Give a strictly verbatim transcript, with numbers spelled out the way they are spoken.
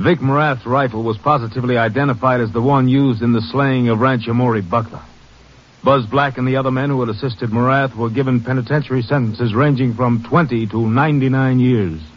Vic Morath's rifle was positively identified as the one used in the slaying of Rancher Maury Buckler. Buzz Black and the other men who had assisted Morath were given penitentiary sentences ranging from twenty to ninety-nine years.